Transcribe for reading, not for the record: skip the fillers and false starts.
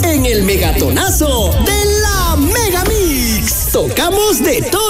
en el megatonazo de la Megamix. Tocamos de todo.